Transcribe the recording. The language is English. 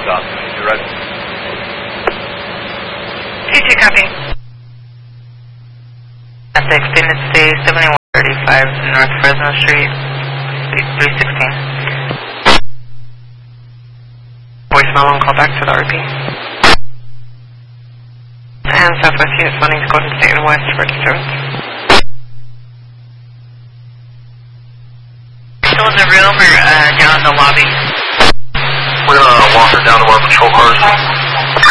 stop. You ready? 2-2, copy. That's the extended stay, 7135 North Fresno Street, 316. Voicemail on call back to the RP. And Southwest Units, Findings, Golden State and West for disturbance. Still in the room or down in the lobby? We're going to walk her down to our patrol cars.